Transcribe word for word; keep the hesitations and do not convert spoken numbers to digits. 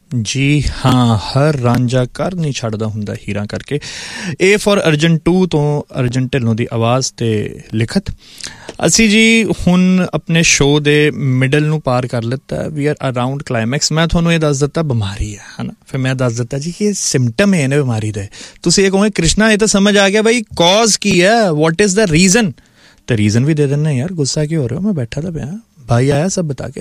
ਜੀ ਹਾਂ, ਹਰ ਰਾਂਝਾ ਕਰ ਨਹੀਂ ਛੱਡਦਾ ਹੁੰਦਾ ਹੀਰਾ ਕਰਕੇ। ਏ ਫॉर ਅਰਜਨ ਟੂ ਤੋਂ ਅਰਜਨ ਢਿੱਲੋਂ ਦੀ ਆਵਾਜ਼ ਤੇ ਲਿਖਤ। ਅਸੀਂ ਜੀ ਹੁਣ ਆਪਣੇ ਸ਼ੋਅ ਦੇ ਮਿਡਲ ਨੂੰ ਪਾਰ ਕਰ ਲਿੱਤਾ, ਵੀ ਆਰ ਅਰਾਊਂਡ ਕਲਾਈਮੈਕਸ। ਮੈਂ ਤੁਹਾਨੂੰ ਇਹ ਦੱਸ ਦਿੱਤਾ ਬਿਮਾਰੀ ਹੈ, ਹੈ ਨਾ। ਫਿਰ ਮੈਂ ਦੱਸ ਦਿੱਤਾ ਜੀ ਕਿ ਇਹ ਸਿੰਪਟਮ ਹੈ ਨੇ ਬਿਮਾਰੀ ਦੇ। ਤੁਸੀਂ ਇਹ ਕਹੋਗੇ ਕ੍ਰਿਸ਼ਨਾ ਇਹ ਤਾਂ ਸਮਝ ਆ ਗਿਆ ਬਈ ਕੌਜ਼ ਕੀ ਹੈ, ਵਾਟ ਇਜ਼ ਦ ਰੀਜ਼ਨ। ਤੇ ਰੀਜ਼ਨ ਵੀ ਦੇ ਦਿੰਦੇ ਯਾਰ, ਗੁੱਸਾ ਕਿਉਂ ਹੋ ਰਹੇ ਹੋ, ਮੈਂ ਬੈਠਾ ਤਾਂ ਪਿਆ, ਭਾਈ ਆਇਆ ਸਭ ਬਤਾ ਕੇ।